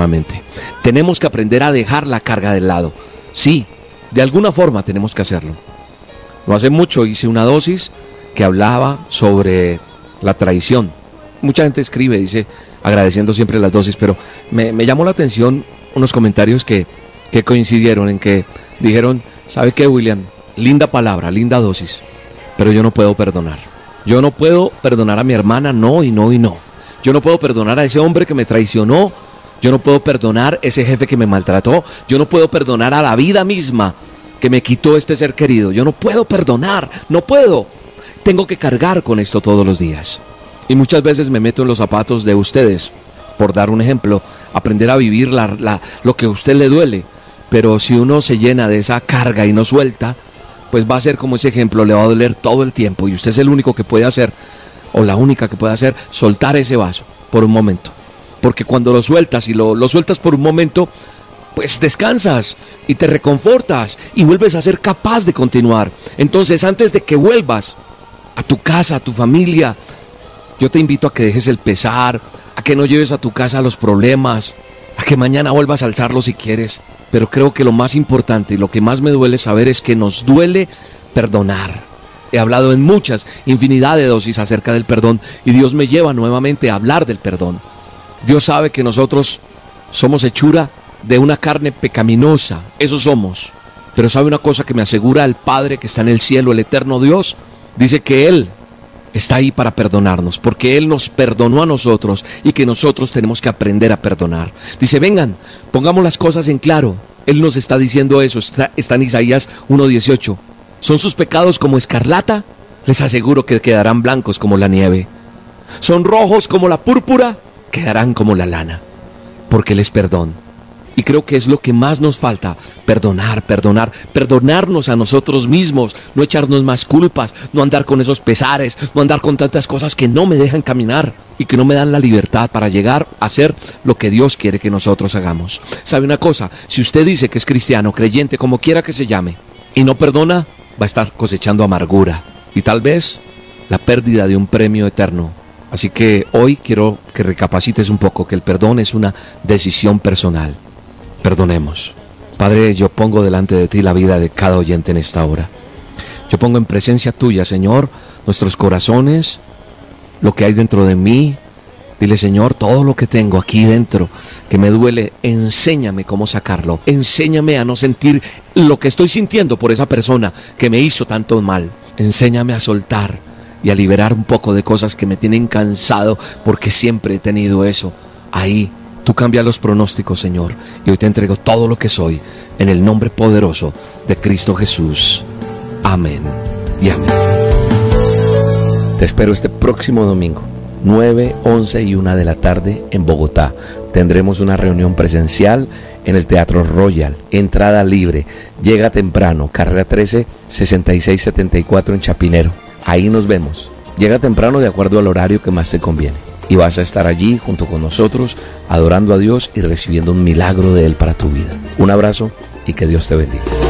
nuevamente. Tenemos que aprender a dejar la carga de lado. Sí, de alguna forma tenemos que hacerlo. No hace mucho hice una dosis que hablaba sobre la traición. Mucha gente escribe, dice, agradeciendo siempre las dosis, pero me llamó la atención unos comentarios que coincidieron en que dijeron, ¿sabe qué, William? Linda palabra, linda dosis, pero yo no puedo perdonar. Yo no puedo perdonar a mi hermana, no y no y no. Yo no puedo perdonar a ese hombre que me traicionó. Yo no puedo perdonar a ese jefe que me maltrató. Yo no puedo perdonar a la vida misma que me quitó este ser querido. Yo no puedo perdonar, no puedo. Tengo que cargar con esto todos los días. Y muchas veces me meto en los zapatos de ustedes, por dar un ejemplo, aprender a vivir lo que a usted le duele. Pero si uno se llena de esa carga y no suelta, pues va a ser como ese ejemplo, le va a doler todo el tiempo. Y usted es el único que puede hacer, o la única que puede hacer, soltar ese vaso por un momento. Porque cuando lo sueltas y lo sueltas por un momento, pues descansas y te reconfortas y vuelves a ser capaz de continuar. Entonces, antes de que vuelvas a tu casa, a tu familia, yo te invito a que dejes el pesar, a que no lleves a tu casa los problemas, a que mañana vuelvas a alzarlos si quieres. Pero creo que lo más importante y lo que más me duele saber es que nos duele perdonar. He hablado en infinidad de dosis acerca del perdón y Dios me lleva nuevamente a hablar del perdón. Dios sabe que nosotros somos hechura de una carne pecaminosa, eso somos. Pero ¿sabe una cosa que me asegura el Padre que está en el cielo, el eterno Dios? Dice que Él está ahí para perdonarnos, porque Él nos perdonó a nosotros y que nosotros tenemos que aprender a perdonar. Dice, vengan, pongamos las cosas en claro. Él nos está diciendo eso, está en Isaías 1:18. ¿Son sus pecados como escarlata? Les aseguro que quedarán blancos como la nieve. ¿Son rojos como la púrpura? Quedarán como la lana, porque Él es perdón. Y creo que es lo que más nos falta, perdonarnos a nosotros mismos, no echarnos más culpas, no andar con esos pesares, no andar con tantas cosas que no me dejan caminar y que no me dan la libertad para llegar a hacer lo que Dios quiere que nosotros hagamos. ¿Sabe una cosa? Si usted dice que es cristiano, creyente, como quiera que se llame, y no perdona, va a estar cosechando amargura y tal vez la pérdida de un premio eterno. Así que hoy quiero que recapacites un poco que el perdón es una decisión personal. Perdonemos. Padre, yo pongo delante de ti la vida de cada oyente en esta hora. Yo pongo en presencia tuya, Señor, nuestros corazones, lo que hay dentro de mí. Dile, Señor, todo lo que tengo aquí dentro que me duele, enséñame cómo sacarlo. Enséñame a no sentir lo que estoy sintiendo por esa persona que me hizo tanto mal. Enséñame a soltar y a liberar un poco de cosas que me tienen cansado, porque siempre he tenido eso ahí. Tú cambias los pronósticos, Señor, y hoy te entrego todo lo que soy, en el nombre poderoso de Cristo Jesús. Amén y amén. Te espero este próximo domingo, 9, 11 y 1 de la tarde en Bogotá. Tendremos una reunión presencial en el Teatro Royal, entrada libre. Llega temprano, carrera 13, 6674 en Chapinero. Ahí nos vemos. Llega temprano de acuerdo al horario que más te conviene. Y vas a estar allí junto con nosotros, adorando a Dios y recibiendo un milagro de Él para tu vida. Un abrazo y que Dios te bendiga.